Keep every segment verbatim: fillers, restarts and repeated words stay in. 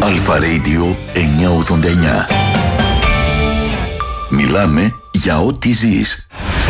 Αλφα Radio εννιακόσια ογδόντα εννιά. Μιλάμε για ό,τι ζεις.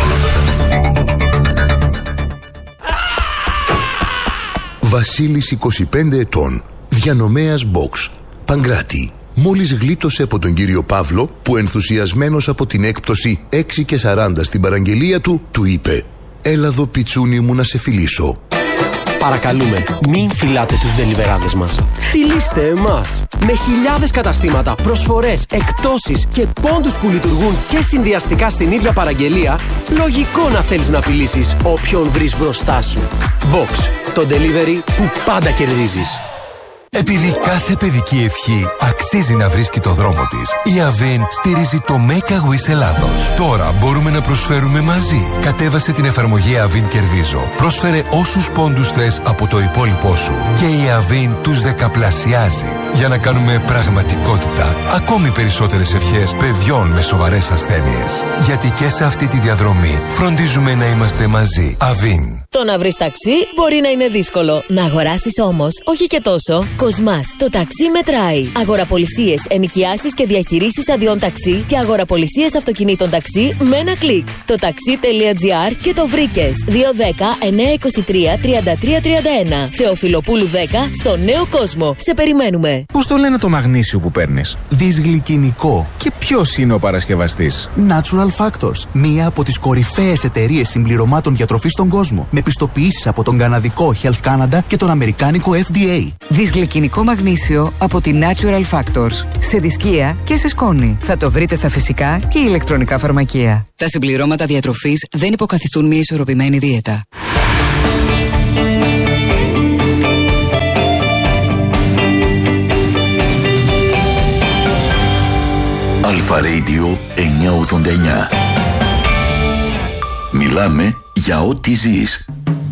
Βασίλης, είκοσι πέντε ετών, διανομέας box, Παγκράτη. Μόλις γλίτωσε από τον κύριο Παύλο, που ενθουσιασμένος από την έκπτωση έξι και σαράντα στην παραγγελία του, του είπε: «Έλα εδώ, πιτσούνι μου, να σε φιλήσω». Παρακαλούμε, μην φυλάτε τους ντελιβεράδες μας. Φιλήστε εμάς. Με χιλιάδες καταστήματα, προσφορές, εκπτώσεις και πόντους που λειτουργούν και συνδυαστικά στην ίδια παραγγελία, λογικό να θέλεις να φιλήσεις όποιον βρεις μπροστά σου. Box, το delivery που πάντα κερδίζεις. Επειδή κάθε παιδική ευχή αξίζει να βρίσκει το δρόμο της, η Avin στηρίζει το Make a Wish Ελλάδος. Τώρα μπορούμε να προσφέρουμε μαζί. Κατέβασε την εφαρμογή Avin Κερδίζω. Πρόσφερε όσους πόντους θες από το υπόλοιπό σου και η Avin τους δεκαπλασιάζει για να κάνουμε πραγματικότητα ακόμη περισσότερες ευχές παιδιών με σοβαρές ασθένειες. Γιατί και σε αυτή τη διαδρομή φροντίζουμε να είμαστε μαζί. Avin. Το να βρεις ταξί μπορεί να είναι δύσκολο. Να αγοράσεις όμως, όχι και τόσο. Κοσμάς, το ταξί μετράει. Αγοραπολισίες, ενοικιάσεις και διαχειρήσεις αδειών ταξί και αγοραπολισίες αυτοκινήτων ταξί με ένα κλικ. Το ταξί.gr και το βρήκες. δύο δέκα εννιακόσια είκοσι τρία τριάντα τρία τριάντα ένα. Θεοφιλοπούλου δέκα στο Νέο Κόσμο. Σε περιμένουμε. Πώς το λένε το μαγνήσιο που παίρνεις? Δυσγλυκινικό. Και ποιος είναι ο παρασκευαστής? Natural Factors. Μία από τις κορυφαίες εταιρείες συμπληρωμάτων διατροφής στον κόσμο. Με πιστοποιήσεις από τον καναδικό Health Canada και τον αμερικάνικο F D A. Δυσγλυκινικό μαγνήσιο από τη Natural Factors. Σε δισκία και σε σκόνη. Θα το βρείτε στα φυσικά και ηλεκτρονικά φαρμακεία. Τα συμπληρώματα διατροφής δεν υποκαθιστούν μια ισορροπημένη δίαιτα. Αλφα Radio εννιακόσια ογδόντα εννιά. Μιλάμε για ό,τι ζεις.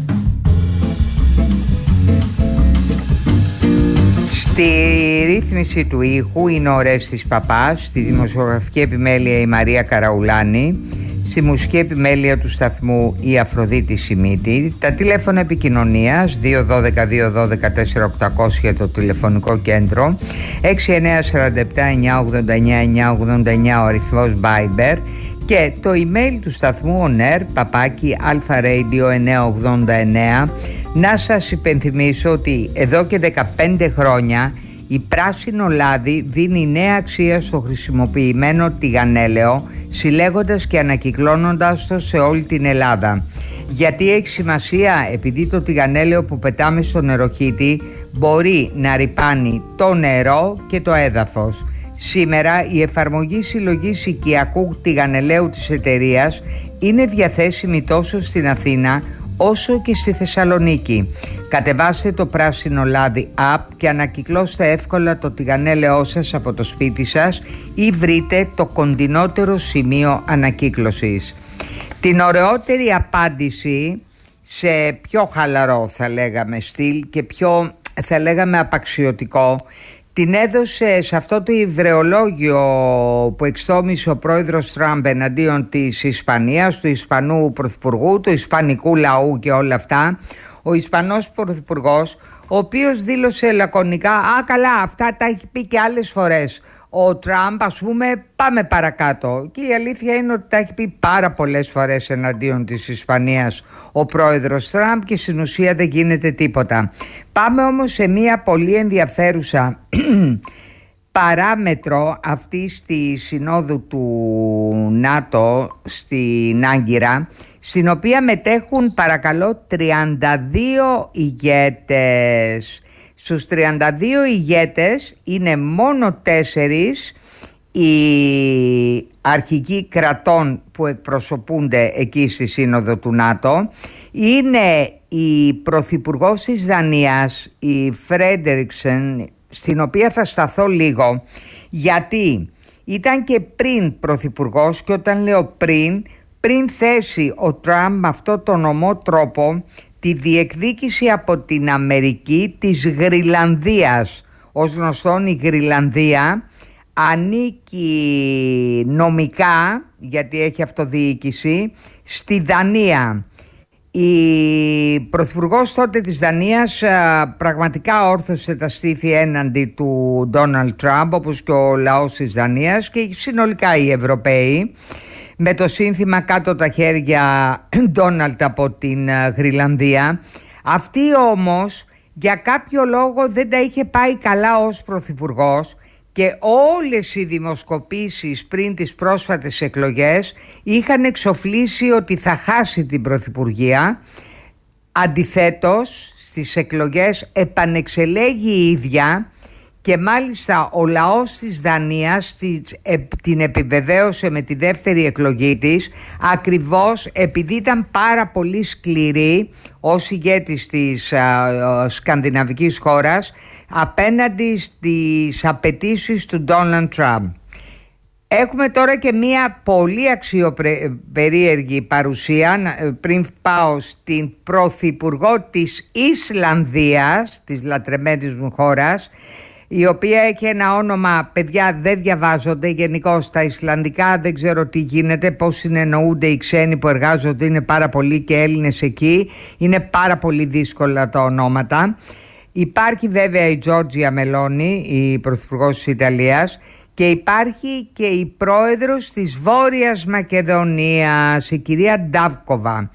Στη ρύθμιση του ήχου είναι ο Ρέστης Παπάς, στη δημοσιογραφική επιμέλεια η Μαρία Καραουλάνη, στη μουσική επιμέλεια του σταθμού η Αφροδίτη Σιμίτη. Τα τηλέφωνα επικοινωνίας δύο ένα δύο δύο ένα δύο τέσσερα οκτακόσια το τηλεφωνικό κέντρο, έξι εννιά τέσσερα επτά εννιακόσια ογδόντα εννιά εννιακόσια ογδόντα εννιά ο αριθμός Viber και το email του σταθμού onair παπάκι αλφα-radio εννιακόσια ογδόντα εννέα. Να σας υπενθυμίσω ότι εδώ και δεκαπέντε χρόνια η Πράσινο Λάδι δίνει νέα αξία στο χρησιμοποιημένο τηγανέλαιο, συλλέγοντας και ανακυκλώνοντας το σε όλη την Ελλάδα. Γιατί έχει σημασία? Επειδή το τηγανέλαιο που πετάμε στο νεροχύτη μπορεί να ρυπάνει το νερό και το έδαφος. Σήμερα η εφαρμογή συλλογής οικιακού τηγανελαίου της εταιρείας είναι διαθέσιμη τόσο στην Αθήνα όσο και στη Θεσσαλονίκη. Κατεβάστε το Πράσινο Λάδι app και ανακυκλώστε εύκολα το τηγανέλαιό σας από το σπίτι σας ή βρείτε το κοντινότερο σημείο ανακύκλωσης. Την ωραιότερη απάντηση σε πιο χαλαρό θα λέγαμε στυλ και πιο θα λέγαμε απαξιωτικό την έδωσε σε αυτό το υβρεολόγιο που εξτόμησε ο πρόεδρος Τραμπ εναντίον της Ισπανίας, του Ισπανού πρωθυπουργού, του Ισπανικού λαού και όλα αυτά, ο Ισπανός πρωθυπουργός, ο οποίος δήλωσε λακωνικά «Α, καλά, αυτά τα έχει πει και άλλες φορές ο Τραμπ, ας πούμε, πάμε παρακάτω». Και η αλήθεια είναι ότι τα έχει πει πάρα πολλές φορές εναντίον της Ισπανίας ο πρόεδρος Τραμπ και στην ουσία δεν γίνεται τίποτα. Πάμε όμως σε μια πολύ ενδιαφέρουσα παράμετρο αυτής της συνόδου του ΝΑΤΟ στην Άγκυρα, στην οποία μετέχουν παρακαλώ τριάντα δύο ηγέτες. Στους τριάντα δύο ηγέτες είναι μόνο τέσσερις οι αρχηγοί κρατών που εκπροσωπούνται εκεί στη σύνοδο του ΝΑΤΟ. Είναι η πρωθυπουργός της Δανίας, η Φρέντερικσεν, στην οποία θα σταθώ λίγο, γιατί ήταν και πριν πρωθυπουργός, και όταν λέω πριν, πριν θέσει ο Τραμπ με αυτό τον ομό τρόπο τη διεκδίκηση από την Αμερική της Γρυλανδίας. Ως γνωστόν η Γρυλανδία ανήκει νομικά, γιατί έχει αυτοδιοίκηση, στη Δανία. Η πρωθυπουργός τότε της Δανίας πραγματικά όρθωσε τα στήθη έναντι του Ντόναλντ Τραμπ, όπως και ο λαός της Δανίας και συνολικά οι Ευρωπαίοι, με το σύνθημα «Κάτω τα χέρια Ντόναλντ» από την Γρυλανδία. Αυτή όμως για κάποιο λόγο δεν τα είχε πάει καλά ως πρωθυπουργός και όλες οι δημοσκοπήσεις πριν τις πρόσφατες εκλογές είχαν εξοφλήσει ότι θα χάσει την πρωθυπουργία. Αντιθέτως, στις εκλογές επανεξελέγει η ίδια και μάλιστα ο λαός της Δανίας την επιβεβαίωσε με τη δεύτερη εκλογή της, ακριβώς επειδή ήταν πάρα πολύ σκληρή ως ηγέτης της α, σκανδιναβικής χώρας απέναντι στις απαιτήσεις του Ντόναλντ Τραμπ. Έχουμε τώρα και μία πολύ αξιοπερίεργη παρουσία, πριν πάω στην πρωθυπουργό της Ισλανδίας, της λατρεμένης μου χώρας, η οποία έχει ένα όνομα, παιδιά, δεν διαβάζονται γενικώς τα Ισλανδικά, δεν ξέρω τι γίνεται, πώς συνεννοούνται οι ξένοι που εργάζονται, είναι πάρα πολλοί και Έλληνες εκεί, είναι πάρα πολύ δύσκολα τα ονόματα. Υπάρχει βέβαια η Τζόρτζια Μελόνι, η πρωθυπουργός της Ιταλίας, και υπάρχει και η πρόεδρος της Βόρειας Μακεδονίας, η κυρία Ντάβκοβα.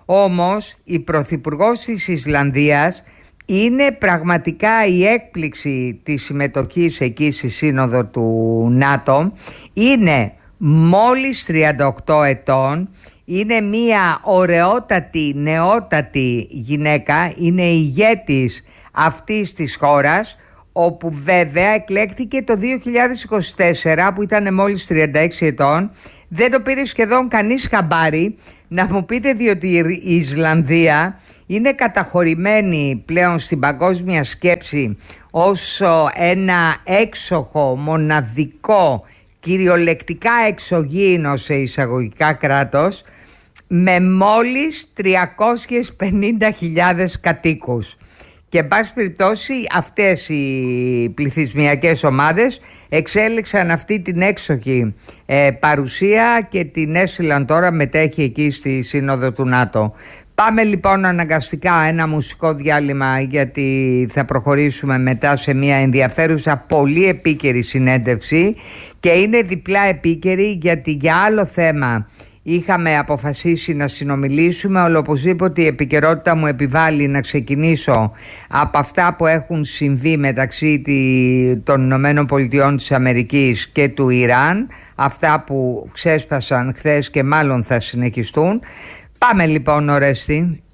Όμως η πρωθυπουργός της Ισλανδίας είναι πραγματικά η έκπληξη της συμμετοχής εκεί στη σύνοδο του ΝΑΤΟ. Είναι μόλις τριάντα οκτώ ετών, είναι μια ωραιότατη νεότατη γυναίκα, είναι ηγέτης αυτής της χώρας, όπου βέβαια εκλέχθηκε το δύο χιλιάδες είκοσι τέσσερα, που ήταν μόλις τριάντα έξι ετών. Δεν το πήρε σχεδόν κανείς χαμπάρι. Να μου πείτε, διότι η Ισλανδία είναι καταχωρημένη πλέον στην παγκόσμια σκέψη ως ένα έξοχο, μοναδικό, κυριολεκτικά εξωγήινο σε εισαγωγικά κράτος, με μόλις τριακόσιες πενήντα χιλιάδες κατοίκους. Και εν πάση περιπτώσει αυτές οι πληθυσμιακές ομάδες εξέλιξαν αυτή την έξοχη ε, παρουσία και την έστειλαν τώρα, μετέχει εκεί στη Σύνοδο του ΝΑΤΟ. Πάμε λοιπόν αναγκαστικά ένα μουσικό διάλειμμα, γιατί θα προχωρήσουμε μετά σε μια ενδιαφέρουσα, πολύ επίκαιρη συνέντευξη, και είναι διπλά επίκαιρη γιατί για άλλο θέμα είχαμε αποφασίσει να συνομιλήσουμε, αλλά οπωσδήποτε η επικαιρότητα μου επιβάλλει να ξεκινήσω από αυτά που έχουν συμβεί μεταξύ των Ηνωμένων Πολιτειών της Αμερικής και του Ιράν, αυτά που ξέσπασαν χθες και μάλλον θα συνεχιστούν. Πάμε λοιπόν, Ορέστη.